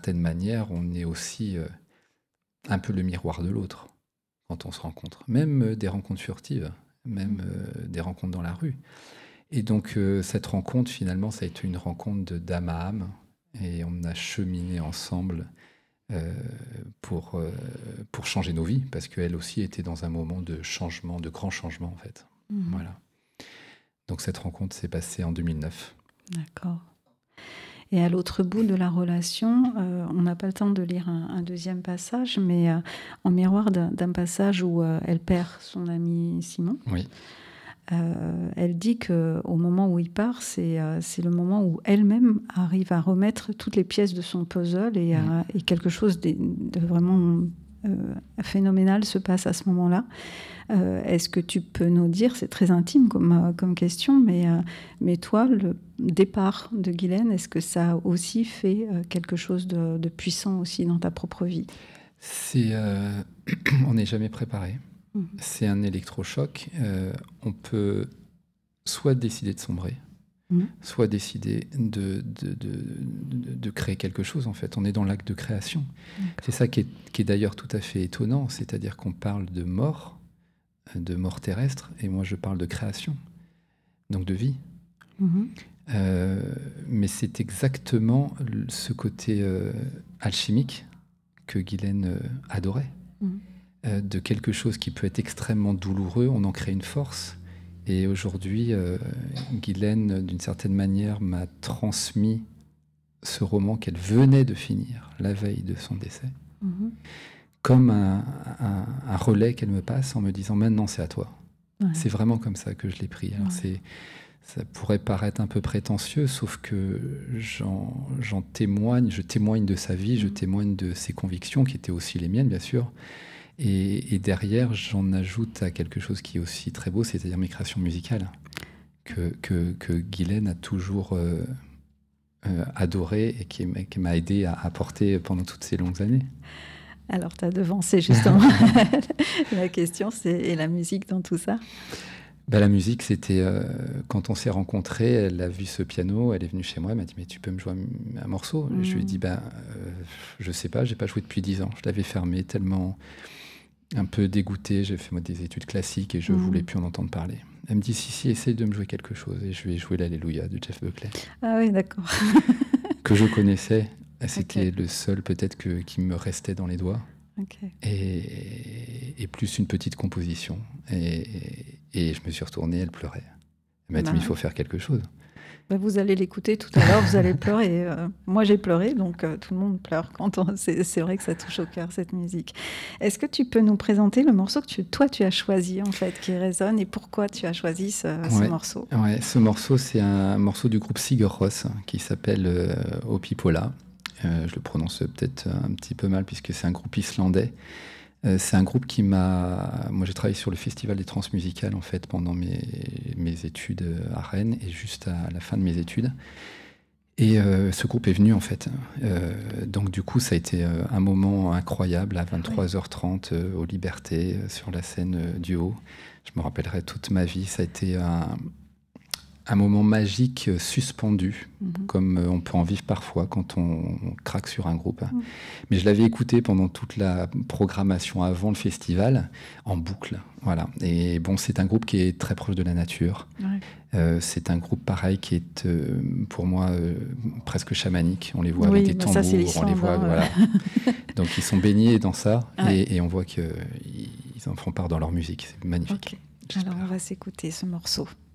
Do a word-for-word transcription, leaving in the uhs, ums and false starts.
certaine manière, on est aussi euh, un peu le miroir de l'autre quand on se rencontre. Même euh, des rencontres furtives, même euh, des rencontres dans la rue. Et donc, euh, cette rencontre, finalement, ça a été une rencontre de d'âme à âme. Et on a cheminé ensemble euh, pour, euh, pour changer nos vies, parce qu'elle aussi était dans un moment de changement, de grand changement, en fait. Mmh. Voilà. Donc, cette rencontre s'est passée en deux mille neuf. D'accord. Et à l'autre bout de la relation, euh, on n'a pas le temps de lire un, un deuxième passage, mais euh, en miroir d'un, d'un passage où euh, elle perd son ami Simon, Oui. euh, elle dit qu'au moment où il part, c'est, euh, c'est le moment où elle-même arrive à remettre toutes les pièces de son puzzle et, Mmh. à, et quelque chose de, de vraiment euh, phénoménal se passe à ce moment-là. Euh, est-ce que tu peux nous dire, c'est très intime comme, euh, comme question, mais, euh, mais toi, le départ de Guylaine, est-ce que ça a aussi fait euh, quelque chose de, de puissant aussi dans ta propre vie? C'est, euh, on n'est jamais préparé. Mmh. C'est un électrochoc. Euh, on peut soit décider de sombrer, Mmh. soit décider de, de, de, de, de créer quelque chose, en fait. On est dans l'acte de création. D'accord. C'est ça qui est, qui est d'ailleurs tout à fait étonnant, c'est-à-dire qu'on parle de mort, de mort terrestre, et moi je parle de création, donc de vie. Mmh. Euh, mais c'est exactement ce côté euh, alchimique que Guylaine euh, adorait. Mmh. Euh, de quelque chose qui peut être extrêmement douloureux, on en crée une force. Et aujourd'hui, euh, Guylaine, d'une certaine manière, m'a transmis ce roman qu'elle venait de finir la veille de son décès, Mmh. comme un, un, un relais qu'elle me passe en me disant « Maintenant, c'est à toi ». Ouais. C'est vraiment comme ça que je l'ai pris. Alors, Ouais. c'est, ça pourrait paraître un peu prétentieux, sauf que j'en, j'en témoigne, je témoigne de sa vie, je Mmh. témoigne de ses convictions, qui étaient aussi les miennes, bien sûr. Et, et derrière, j'en ajoute à quelque chose qui est aussi très beau, c'est-à-dire mes créations musicales, que, que, que Guylaine a toujours euh, euh, adoré et qui, qui m'a aidé à apporter pendant toutes ces longues années. Alors, tu as devancé justement la question, c'est et la musique dans tout ça? Ben, la musique, c'était euh, quand on s'est rencontrés, elle a vu ce piano, elle est venue chez moi, elle m'a dit « Mais tu peux me jouer un, un morceau ?» Mmh. Je lui ai dit ben, euh, « Je sais pas, j'ai pas joué depuis dix ans. » Je l'avais fermé tellement... un peu dégoûté, j'ai fait moi, des études classiques et je ne Mmh. voulais plus en entendre parler. Elle me dit si, si, essaye de me jouer quelque chose. Et je lui ai joué l'Alléluia de Jeff Buckley. Ah oui, d'accord. Que je connaissais. C'était Ok. le seul peut-être que, qui me restait dans les doigts. Ok. Et, et plus une petite composition. Et, et je me suis retourné, elle pleurait. Elle m'a dit Bah mais il ouais. faut faire quelque chose. Bah, vous allez l'écouter tout à l'heure, vous allez pleurer. Euh, moi, j'ai pleuré, donc euh, tout le monde pleure quand on... c'est, c'est vrai que ça touche au cœur, cette musique. Est-ce que tu peux nous présenter le morceau que tu, toi, tu as choisi, en fait, qui résonne, et pourquoi tu as choisi ce, Ouais. ce morceau? Ouais, ce morceau, c'est un morceau du groupe Sigur Rós qui s'appelle euh, Opipola. Euh, je le prononce peut-être un petit peu mal puisque c'est un groupe islandais. Euh, c'est un groupe qui m'a... Moi, j'ai travaillé sur le Festival des Transmusicales, en fait, pendant mes, mes études à Rennes et juste à la fin de mes études. Et euh, ce groupe est venu, en fait. Euh, donc, du coup, ça a été euh, un moment incroyable à vingt-trois heures trente euh, aux Libertés, euh, sur la scène euh, du Haut. Je me rappellerai toute ma vie. Ça a été un... un moment magique euh, suspendu, Mm-hmm. comme euh, on peut en vivre parfois quand on, on craque sur un groupe. Mm. Mais je l'avais écouté pendant toute la programmation avant le festival, en boucle. Voilà. Et bon, c'est un groupe qui est très proche de la nature. Ouais. Euh, c'est un groupe pareil qui est, euh, pour moi, euh, presque chamanique. On les voit Oui, avec des bah tambours, ça, c'est on les l'Islande, voit, hein, voilà. Donc ils sont baignés dans ça, Ouais. et, et on voit qu'ils en font part dans leur musique. C'est magnifique. Ok. Alors, on va s'écouter ce morceau.